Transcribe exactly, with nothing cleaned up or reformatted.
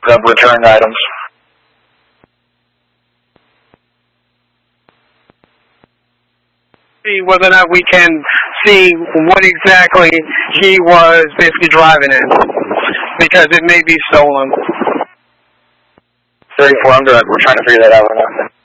of returned items. See whether or not we can see what exactly he was basically driving in, because it may be stolen. thirty-four, I'm doing, we're trying to figure that out right now.